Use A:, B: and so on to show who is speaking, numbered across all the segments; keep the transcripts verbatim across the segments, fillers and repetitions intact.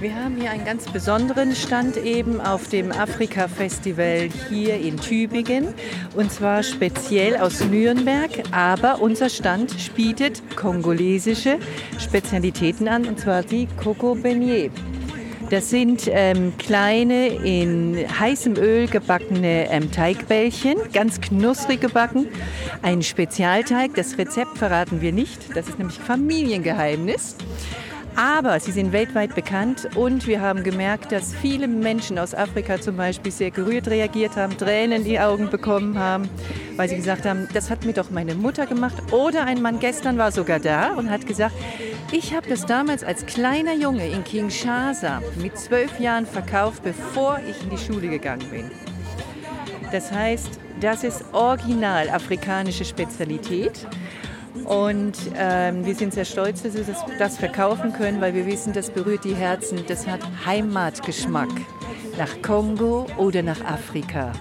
A: Wir haben hier einen ganz besonderen Stand eben auf dem Afrika-Festival hier in Tübingen und zwar speziell aus Nürnberg, aber unser Stand bietet kongolesische Spezialitäten an und zwar die Coco Beignet. Das sind ähm, kleine, in heißem Öl gebackene ähm, Teigbällchen, ganz knusprig gebacken. Ein Spezialteig, das Rezept verraten wir nicht, das ist nämlich Familiengeheimnis. Aber sie sind weltweit bekannt und wir haben gemerkt, dass viele Menschen aus Afrika zum Beispiel sehr gerührt reagiert haben, Tränen in die Augen bekommen haben, weil sie gesagt haben, das hat mir doch meine Mutter gemacht. Oder ein Mann gestern war sogar da und hat gesagt, ich habe das damals als kleiner Junge in Kinshasa mit zwölf Jahren verkauft, bevor ich in die Schule gegangen bin. Das heißt, das ist original afrikanische Spezialität. Und ähm, wir sind sehr stolz, dass wir das, das verkaufen können, weil wir wissen, das berührt die Herzen. Das hat Heimatgeschmack nach Kongo oder nach Afrika.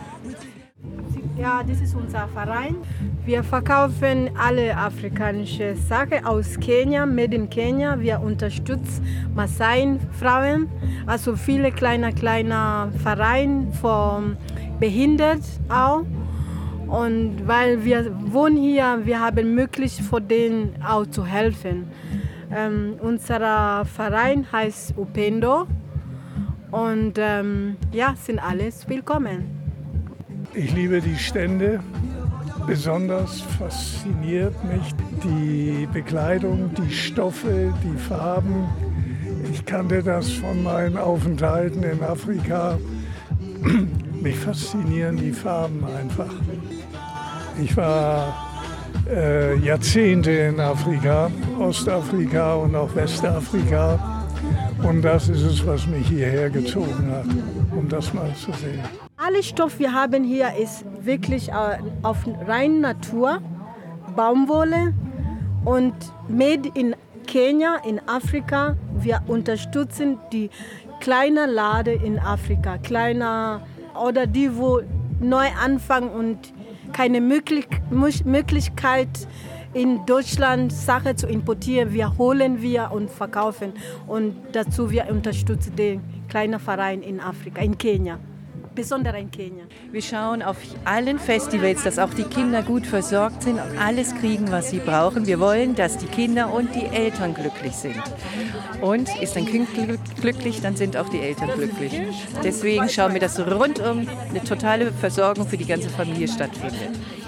B: Ja, das ist unser Verein. Wir verkaufen alle afrikanischen Sachen aus Kenia, made in Kenia. Wir unterstützen Maasai-Frauen, also viele kleine, kleine Vereine für Behinderte auch. Und weil wir wohnen hier, wir haben möglich für denen auch zu helfen. Ähm, unser Verein heißt Upendo und ähm, ja, sind alles willkommen.
C: Ich liebe die Stände. Besonders fasziniert mich die Bekleidung, die Stoffe, die Farben. Ich kannte das von meinen Aufenthalten in Afrika. Mich faszinieren die Farben einfach. Ich war äh, Jahrzehnte in Afrika, Ostafrika und auch Westafrika. Und das ist es, was mich hierher gezogen hat, um das mal zu sehen.
B: Alle Stoff, wir haben hier, ist wirklich auf rein Natur, Baumwolle und made in Kenia, in Afrika. Wir unterstützen die kleinen Laden in Afrika, kleiner oder die, wo neu anfangen und keine Möglich- Möglichkeit in Deutschland Sachen zu importieren. Wir holen wir und verkaufen und dazu wir unterstützen den kleinen Verein in Afrika, in Kenia. Besonders in Kenia.
A: Wir schauen auf allen Festivals, dass auch die Kinder gut versorgt sind und alles kriegen, was sie brauchen. Wir wollen, dass die Kinder und die Eltern glücklich sind. Und ist ein Kind glücklich, dann sind auch die Eltern glücklich. Deswegen schauen wir, dass rundum eine totale Versorgung für die ganze Familie stattfindet.